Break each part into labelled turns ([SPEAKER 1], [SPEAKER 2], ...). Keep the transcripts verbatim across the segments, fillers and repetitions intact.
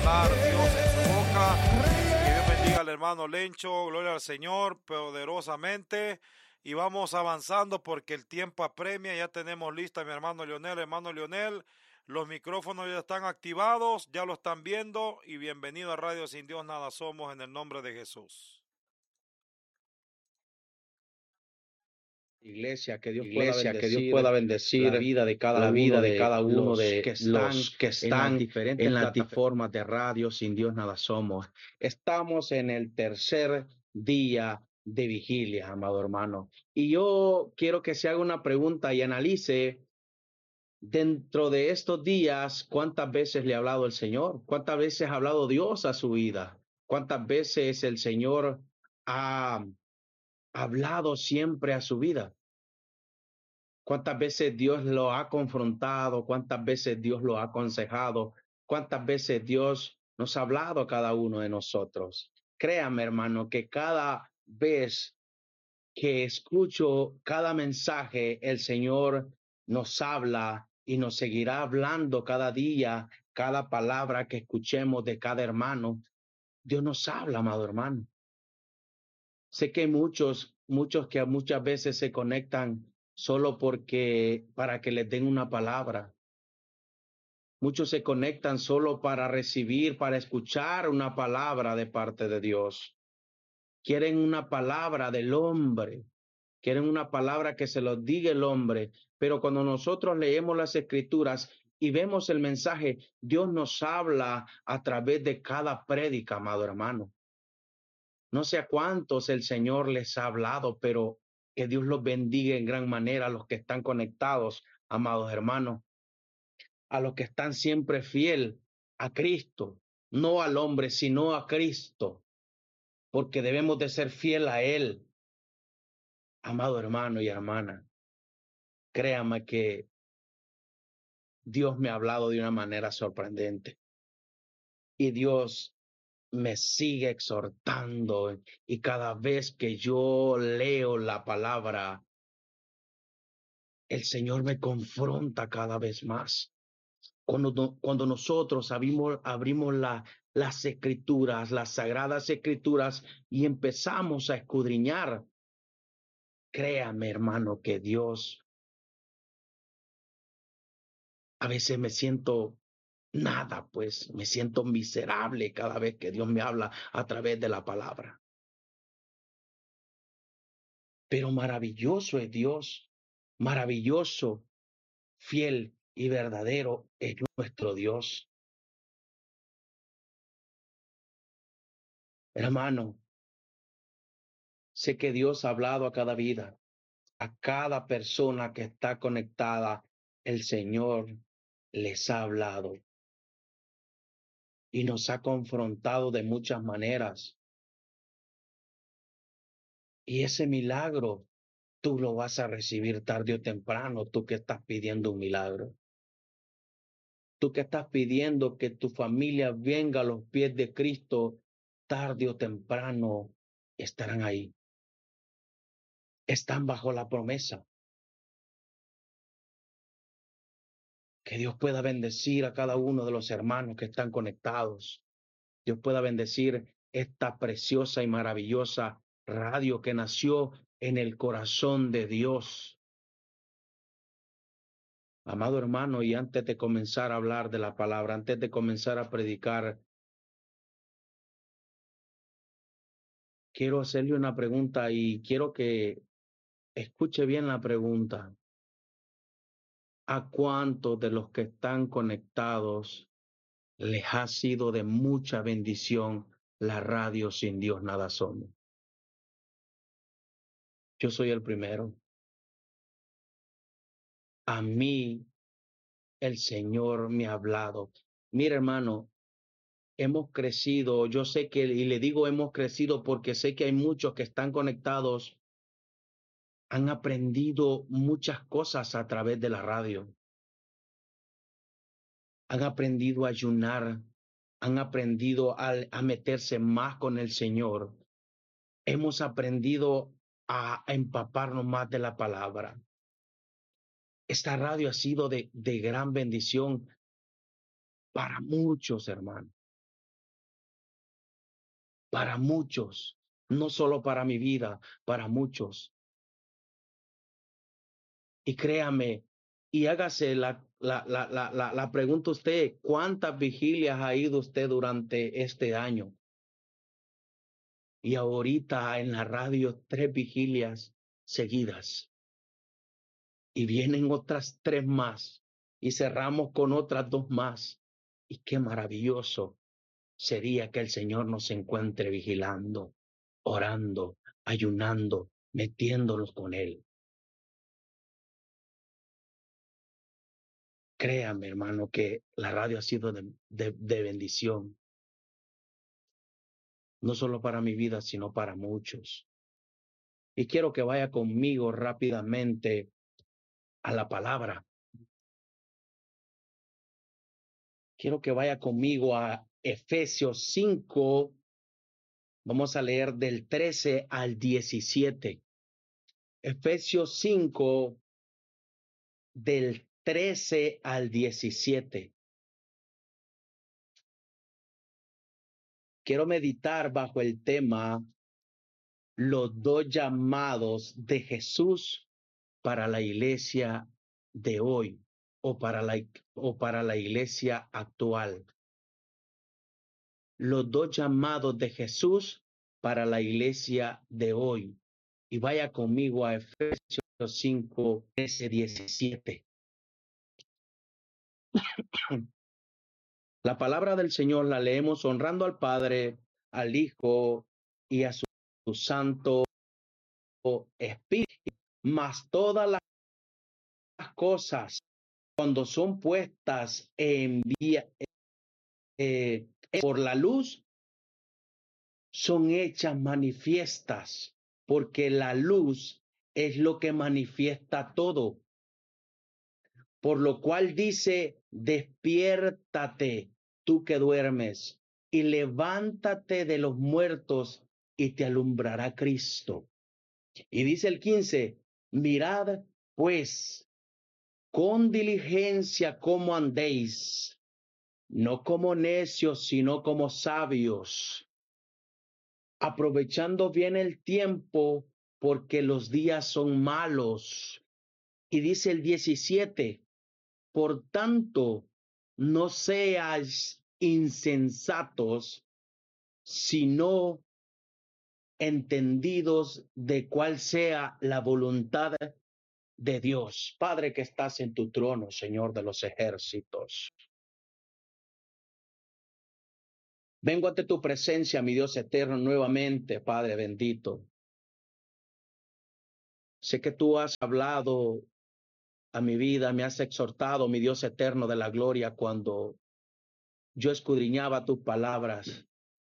[SPEAKER 1] hablar Dios en su boca. Que Dios bendiga al hermano Lencho, gloria al Señor poderosamente. Y vamos avanzando porque el tiempo apremia. Ya tenemos lista mi hermano Leonel, hermano Leonel. Los micrófonos ya están activados, ya lo están viendo. Y bienvenido a Radio Sin Dios Nada Somos en el nombre de Jesús.
[SPEAKER 2] Iglesia, que Dios pueda
[SPEAKER 3] Iglesia, que Dios pueda
[SPEAKER 2] bendecir
[SPEAKER 3] bendecir
[SPEAKER 2] la vida de cada
[SPEAKER 3] la vida
[SPEAKER 2] uno
[SPEAKER 3] de
[SPEAKER 2] de
[SPEAKER 3] cada uno
[SPEAKER 2] los
[SPEAKER 3] de
[SPEAKER 2] que están
[SPEAKER 3] los que
[SPEAKER 2] en las
[SPEAKER 3] están
[SPEAKER 2] diferentes
[SPEAKER 3] en las dif-
[SPEAKER 2] plataformas de radio Sin Dios Nada Somos. Estamos en el tercer día de vigilia, amado hermano. Y yo quiero que se haga una pregunta y analice dentro de estos días cuántas veces le ha hablado el Señor, cuántas veces ha hablado Dios a su vida, cuántas veces el Señor ha hablado siempre a su vida. ¿Cuántas veces Dios lo ha confrontado? ¿Cuántas veces Dios lo ha aconsejado? ¿Cuántas veces Dios nos ha hablado a cada uno de nosotros? Créame, hermano, que cada vez que escucho cada mensaje, el Señor nos habla y nos seguirá hablando cada día, cada palabra que escuchemos de cada hermano. Dios nos habla, amado hermano. Sé que hay muchos, muchos que muchas veces se conectan solo porque para que les den una palabra. Muchos se conectan solo para recibir, para escuchar una palabra de parte de Dios. Quieren una palabra del hombre, quieren una palabra que se los diga el hombre, pero cuando nosotros leemos las escrituras y vemos el mensaje, Dios nos habla a través de cada prédica, amado hermano. No sé a cuántos el Señor les ha hablado, pero que Dios los bendiga en gran manera a los que están conectados, amados hermanos, a los que están siempre fiel a Cristo, no al hombre, sino a Cristo, porque debemos de ser fiel a Él. Amado hermano y hermana, créame que Dios me ha hablado de una manera sorprendente y Dios me sigue exhortando, y cada vez que yo leo la palabra, el Señor me confronta cada vez más. Cuando, cuando nosotros abrimos, abrimos la, las escrituras, las sagradas escrituras, y empezamos a escudriñar, créame, hermano, que Dios, a veces me siento nada, pues me siento miserable cada vez que Dios me habla a través de la palabra. Pero maravilloso es Dios, maravilloso, fiel y verdadero es nuestro Dios. Hermano, sé que Dios ha hablado a cada vida, a cada persona que está conectada. El Señor les ha hablado y nos ha confrontado de muchas maneras. Y ese milagro tú lo vas a recibir tarde o temprano, tú que estás pidiendo un milagro. Tú que estás pidiendo que tu familia venga a los pies de Cristo, tarde o temprano estarán ahí. Están bajo la promesa. Que Dios pueda bendecir a cada uno de los hermanos que están conectados. Dios pueda bendecir esta preciosa y maravillosa radio que nació en el corazón de Dios. Amado hermano, y antes de comenzar a hablar de la palabra, antes de comenzar a predicar, quiero hacerle una pregunta y quiero que escuche bien la pregunta. ¿A cuántos de los que están conectados les ha sido de mucha bendición la radio Sin Dios Nada Somos? Yo soy el primero. A mí el Señor me ha hablado. Mira, hermano, hemos crecido. Yo sé que, y le digo hemos crecido porque sé que hay muchos que están conectados, han aprendido muchas cosas a través de la radio. Han aprendido a ayunar, han aprendido a, a meterse más con el Señor. Hemos aprendido a, a empaparnos más de la palabra. Esta radio ha sido de, de gran bendición para muchos, hermanos. para muchos, no solo para mi vida, para muchos. Y créame, y hágase la, la, la, la, la, la pregunta usted, ¿cuántas vigilias ha ido usted durante este año? Y ahorita en la radio, tres vigilias seguidas. Y vienen otras tres más. Y cerramos con otras dos más. Y qué maravilloso sería que el Señor nos encuentre vigilando, orando, ayunando, metiéndolos con Él. Créame, hermano, que la radio ha sido de, de, de bendición, no solo para mi vida, sino para muchos. Y quiero que vaya conmigo rápidamente a la palabra. Quiero que vaya conmigo a Efesios cinco. Vamos a leer del trece al diecisiete. Efesios cinco, del trece al diecisiete. Quiero meditar bajo el tema los dos llamados de Jesús para la iglesia de hoy o para la, o para la iglesia actual. Los dos llamados de Jesús para la iglesia de hoy. Y vaya conmigo a Efesios cinco, trece, diecisiete. La palabra del Señor la leemos honrando al Padre, al Hijo y a su, su Santo Espíritu. Mas todas las cosas, cuando son puestas en vía, eh, por la luz, son hechas manifiestas, porque la luz es lo que manifiesta todo. Por lo cual dice, despiértate tú que duermes y levántate de los muertos y te alumbrará Cristo. Y dice el quince, mirad pues con diligencia cómo andéis, no como necios, sino como sabios, aprovechando bien el tiempo, porque los días son malos. Y dice el diecisiete, por tanto, no seáis insensatos, sino entendidos de cuál sea la voluntad de Dios. Padre que estás en tu trono, Señor de los ejércitos. Vengo ante tu presencia, mi Dios eterno, nuevamente, Padre bendito. Sé que tú has hablado a mi vida, me has exhortado, mi Dios eterno de la gloria, cuando yo escudriñaba tus palabras.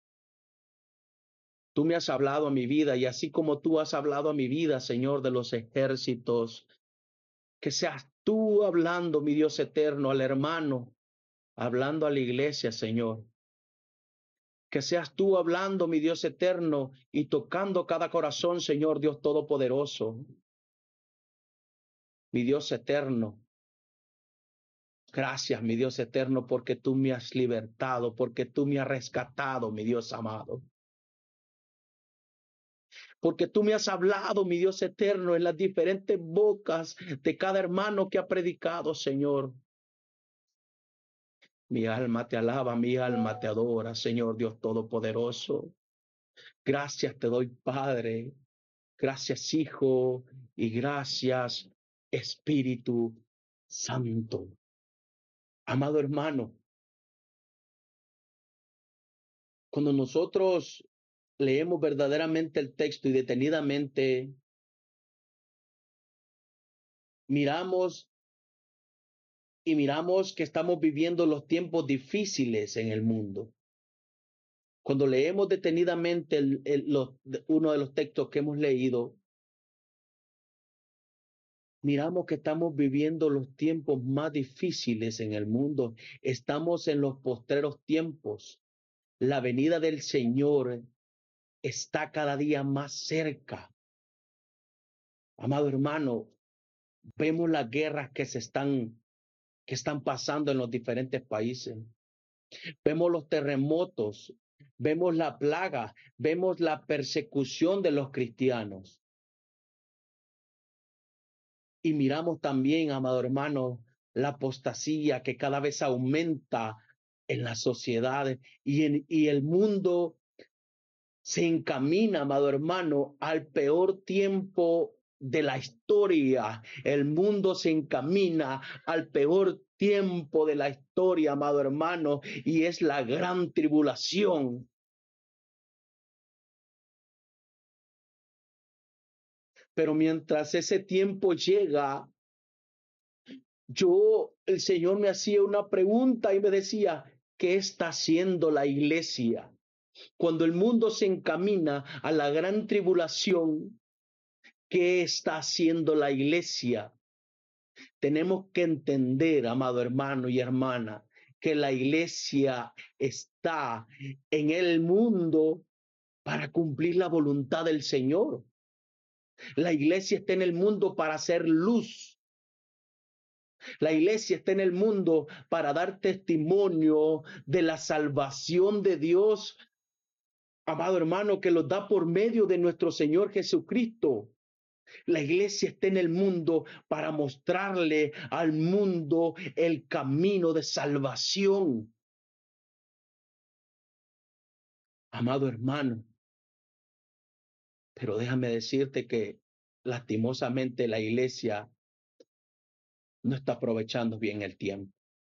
[SPEAKER 2] Tú me has hablado a mi vida, y así como tú has hablado a mi vida, Señor de los ejércitos, que seas tú hablando, mi Dios eterno, al hermano, hablando a la iglesia, Señor. Que seas tú hablando, mi Dios eterno, y tocando cada corazón, Señor Dios Todopoderoso. Mi Dios eterno, gracias, mi Dios eterno, porque tú me has libertado, porque tú me has rescatado, mi Dios amado. Porque tú me has hablado, mi Dios eterno, en las diferentes bocas de cada hermano que ha predicado, Señor. Mi alma te alaba, mi alma te adora, Señor Dios Todopoderoso. Gracias te doy, Padre. Gracias, Hijo, y gracias, Espíritu Santo. Amado hermano, cuando nosotros leemos verdaderamente el texto y detenidamente miramos y miramos que estamos viviendo los tiempos difíciles en el mundo. Cuando leemos detenidamente el, el, los, uno de los textos que hemos leído, miramos que estamos viviendo los tiempos más difíciles en el mundo. Estamos en los postreros tiempos. La venida del Señor está cada día más cerca. Amado hermano, vemos las guerras que se están, que están pasando en los diferentes países. Vemos los terremotos vemos la plaga, vemos la persecución de los cristianos. Y miramos también, amado hermano, la apostasía que cada vez aumenta en las sociedades y, en, y el mundo se encamina, amado hermano, al peor tiempo de la historia. El mundo se encamina al peor tiempo de la historia, amado hermano, y es la gran tribulación. Pero mientras ese tiempo llega, yo, el Señor me hacía una pregunta y me decía, ¿qué está haciendo la iglesia? Cuando el mundo se encamina a la gran tribulación, ¿qué está haciendo la iglesia? Tenemos que entender, amado hermano y hermana, que la iglesia está en el mundo para cumplir la voluntad del Señor. La iglesia está en el mundo para hacer luz. La iglesia está en el mundo para dar testimonio de la salvación de Dios, amado hermano, que los da por medio de nuestro Señor Jesucristo. La iglesia está en el mundo para mostrarle al mundo el camino de salvación. Amado hermano, pero déjame decirte que lastimosamente la iglesia no está aprovechando bien el tiempo.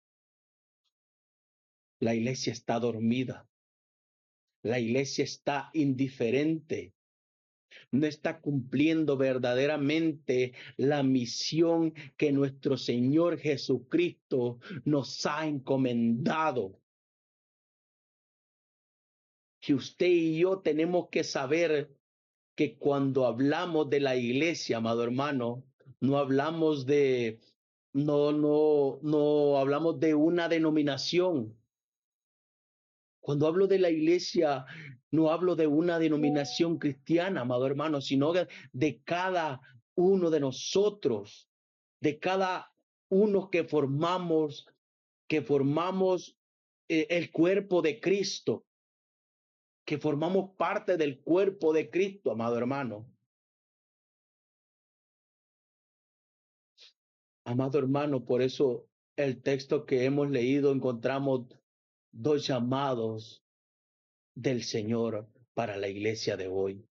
[SPEAKER 2] La iglesia está dormida. La iglesia está indiferente. No está cumpliendo verdaderamente la misión que nuestro Señor Jesucristo nos ha encomendado. Que usted y yo tenemos que saber que cuando hablamos de la iglesia, amado hermano, no hablamos de, no, no, no hablamos de una denominación. Cuando hablo de la iglesia, no hablo de una denominación cristiana, amado hermano, sino de, de cada uno de nosotros, de cada uno que formamos, que formamos eh, el cuerpo de Cristo, que formamos parte del cuerpo de Cristo, amado hermano. Amado hermano, por eso el texto que hemos leído encontramos dos llamados del Señor para la iglesia de hoy.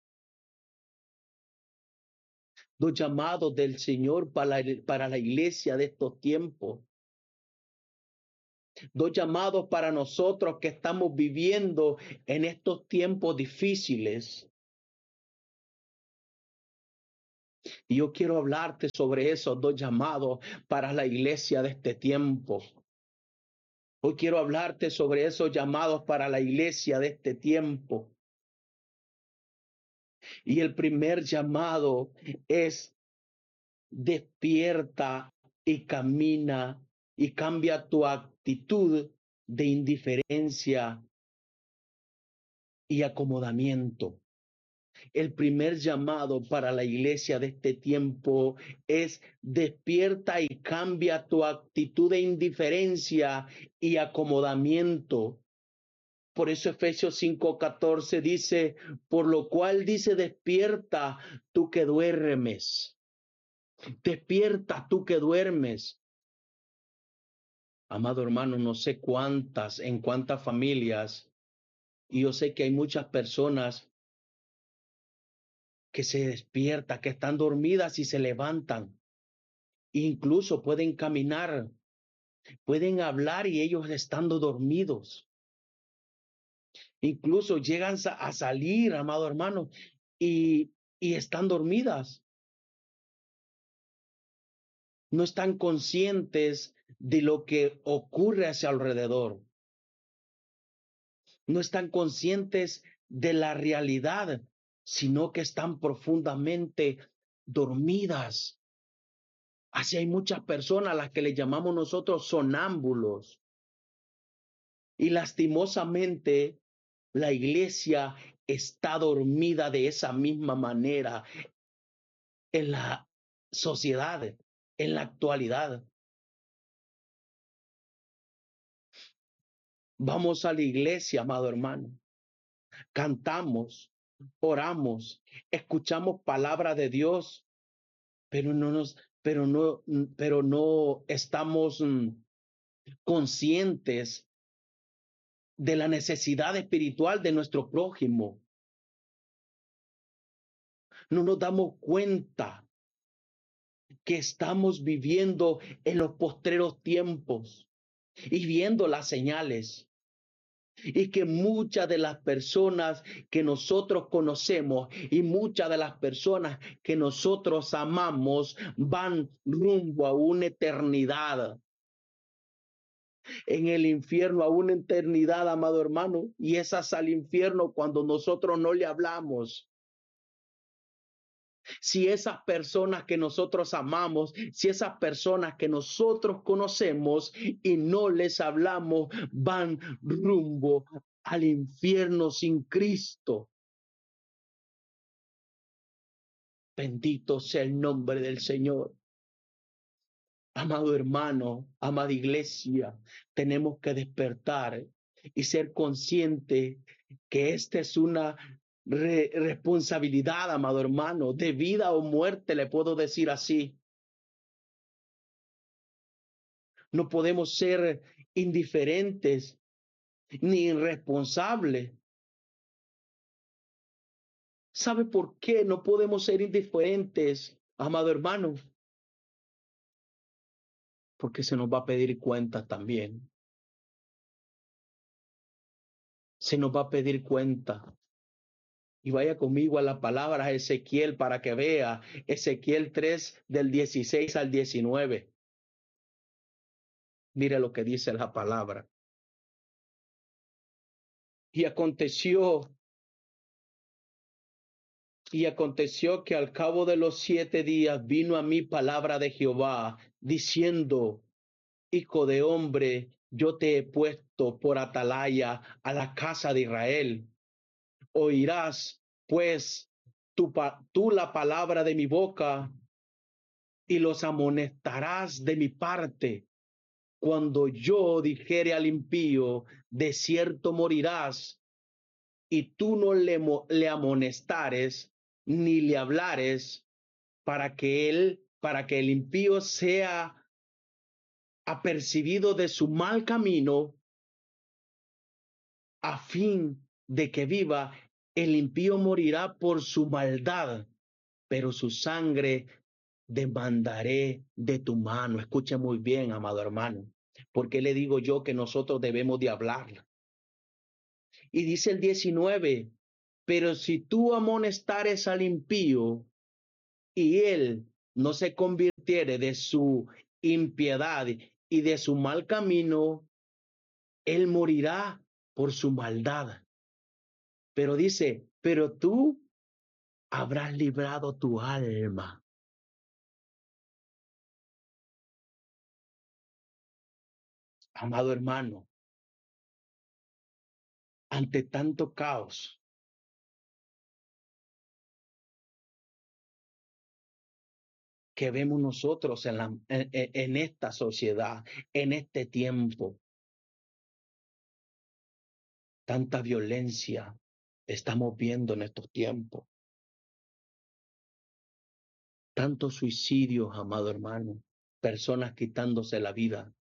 [SPEAKER 2] Dos llamados del Señor para la, para la iglesia de estos tiempos. Dos llamados para nosotros que estamos viviendo en estos tiempos difíciles. Y yo quiero hablarte sobre esos dos llamados para la iglesia de este tiempo. Hoy quiero hablarte sobre esos llamados para la iglesia de este tiempo. Y el primer llamado es: despierta y camina y cambia tu actitud de indiferencia y acomodamiento. El primer llamado para la iglesia de este tiempo es: despierta y cambia tu actitud de indiferencia y acomodamiento. Por eso Efesios cinco catorce dice, por lo cual dice, despierta tú que duermes. Despierta tú que duermes. Amado hermano, no sé cuántas, en cuántas familias, y yo sé que hay muchas personas que se despiertan, que están dormidas y se levantan. Incluso pueden caminar, pueden hablar y ellos estando dormidos. Incluso llegan a salir, amado hermano, y, y están dormidas. No están conscientes de lo que ocurre a su alrededor. No están conscientes de la realidad, sino que están profundamente dormidas. Así hay muchas personas a las que le llamamos nosotros sonámbulos. Y lastimosamente la iglesia está dormida de esa misma manera en la sociedad, en la actualidad. Vamos a la iglesia, amado hermano. cantamos, oramos, escuchamos palabra de Dios, pero no nos, pero no, pero no estamos mm, conscientes de la necesidad espiritual de nuestro prójimo. No nos damos cuenta que estamos viviendo en los postreros tiempos y viendo las señales. Y que muchas de las personas que nosotros conocemos y muchas de las personas que nosotros amamos van rumbo a una eternidad. En el infierno, a una eternidad, amado hermano. Y esas al infierno cuando nosotros no le hablamos. Si esas personas que nosotros amamos, si esas personas que nosotros conocemos y no les hablamos, van rumbo al infierno sin Cristo. Bendito sea el nombre del Señor. Amado hermano, amada iglesia, tenemos que despertar y ser conscientes que esta es una re responsabilidad, amado hermano, de vida o muerte, le puedo decir así. No podemos ser indiferentes ni irresponsables. ¿Sabe por qué no podemos ser indiferentes, amado hermano? Porque se nos va a pedir cuentas también. Se nos va a pedir cuenta. Y vaya conmigo a la palabra Ezequiel para que vea Ezequiel tres del dieciséis al diecinueve. Mire lo que dice la palabra. Y aconteció, y aconteció que al cabo de los siete días vino a mí palabra de Jehová, diciendo: Hijo de hombre, yo te he puesto por atalaya a la casa de Israel. Oirás, pues, tú, tú la palabra de mi boca y los amonestarás de mi parte. Cuando yo dijere al impío, de cierto morirás, y tú no le, le amonestares, ni le hablares, para que él, para que el impío sea apercibido de su mal camino, a fin de que viva, el impío morirá por su maldad, pero su sangre demandaré de tu mano. Escuche muy bien, amado hermano, porque le digo yo que nosotros debemos de hablar. Y dice el diecinueve, pero si tú amonestares al impío y él no se convirtiere de su impiedad y de su mal camino, él morirá por su maldad. Pero dice, pero tú habrás librado tu alma. Amado hermano, ante tanto caos, que vemos nosotros en, la, en, en esta sociedad, en este tiempo, tanta violencia estamos viendo en estos tiempos, tantos suicidios, amado hermano, personas quitándose la vida.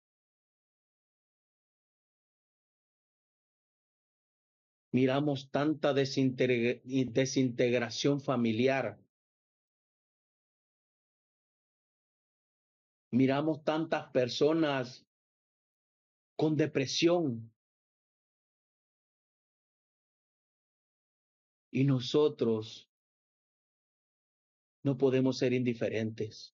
[SPEAKER 2] Miramos tanta desintegra desintegración familiar. Miramos tantas personas con depresión. Y nosotros no podemos ser indiferentes.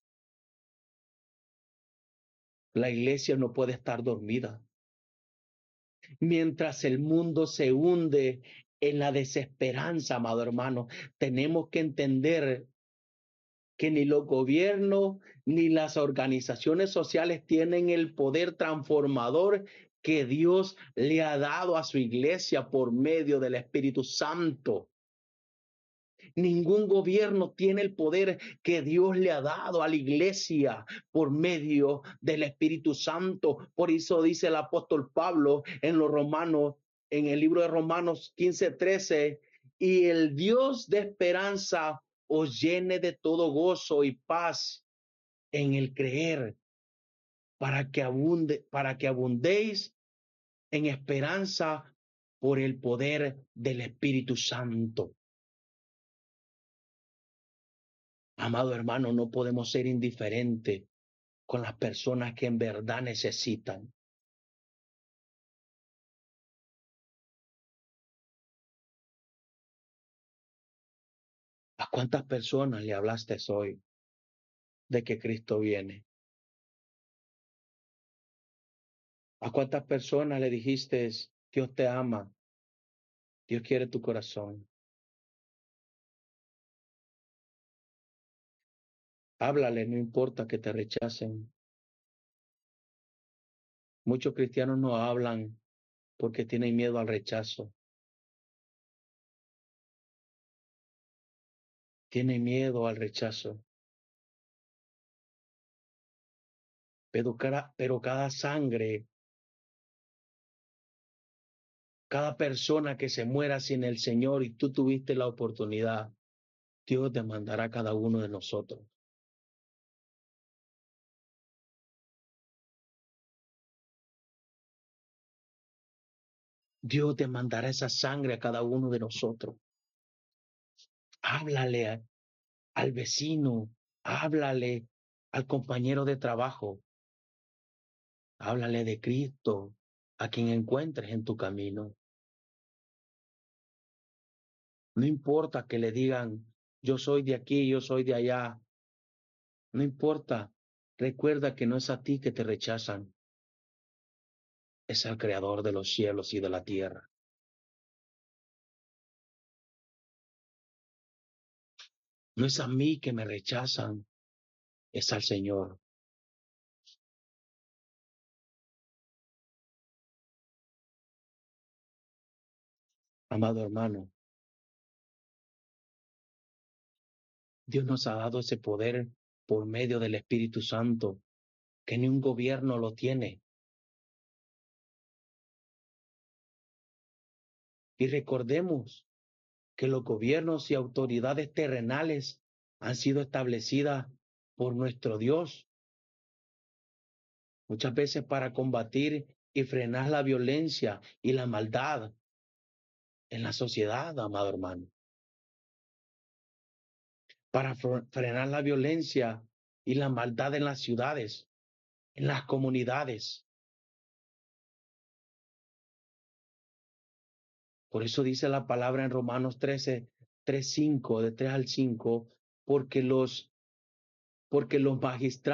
[SPEAKER 2] La iglesia no puede estar dormida. Mientras el mundo se hunde en la desesperanza, amado hermano, tenemos que entender que ni los gobiernos ni las organizaciones sociales tienen el poder transformador que Dios le ha dado a su iglesia por medio del Espíritu Santo. Ningún gobierno tiene el poder que Dios le ha dado a la iglesia por medio del Espíritu Santo. Por eso dice el apóstol Pablo en los Romanos en el libro de Romanos quince, trece, y el Dios de esperanza os llene de todo gozo y paz en el creer, para que abunde, para que abundéis en esperanza por el poder del Espíritu Santo. Amado hermano, no podemos ser indiferentes con las personas que en verdad necesitan. ¿A cuántas personas le hablaste hoy de que Cristo viene? ¿A cuántas personas le dijiste, Dios te ama, Dios quiere tu corazón? Háblale, no importa que te rechacen. Muchos cristianos no hablan porque tienen miedo al rechazo. Tienen miedo al rechazo. Pero cada, pero cada sangre, cada persona que se muera sin el Señor y tú tuviste la oportunidad, Dios demandará a cada uno de nosotros. Dios demandará esa sangre a cada uno de nosotros. Háblale a, al vecino, háblale al compañero de trabajo, háblale de Cristo a quien encuentres en tu camino. No importa que le digan, yo soy de aquí, yo soy de allá. No importa. Recuerda que no es a ti que te rechazan, es al Creador de los cielos y de la tierra. No es a mí que me rechazan, es al Señor. Amado hermano, Dios nos ha dado ese poder por medio del Espíritu Santo, que ni un gobierno lo tiene. Y recordemos que los gobiernos y autoridades terrenales han sido establecidas por nuestro Dios, muchas veces para combatir y frenar la violencia y la maldad en la sociedad, amado hermano. Para frenar la violencia y la maldad en las ciudades, en las comunidades. Por eso dice la palabra en Romanos trece, tres, cinco, de tres al cinco, porque los, porque los magistrados